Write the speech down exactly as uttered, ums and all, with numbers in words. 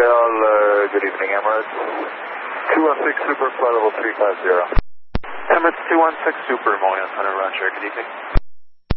Hotel, uh, good evening, Emirates. two one six Super, flight level three five zero. Emirates two one six Super, Moyan, Hunter Roger, good evening.